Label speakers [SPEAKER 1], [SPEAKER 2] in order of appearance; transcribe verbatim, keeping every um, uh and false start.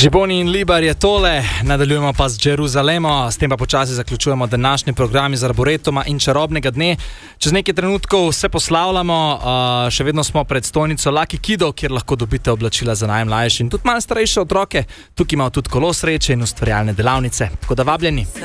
[SPEAKER 1] Džiboni in Libar je tole, nadaljujemo pa z Jeruzalemo, s tem pa počasi zaključujemo današnji program iz Arboretuma in čarobnega dne. Čez nekaj trenutkov se poslavljamo, uh, še vedno smo pred stojnico Lucky Kidov, kjer lahko dobite oblačila za najmlajše in tudi malo starejše otroke. Tukaj imamo tudi kolo sreče in ustvarjalne delavnice, tako da vabljeni.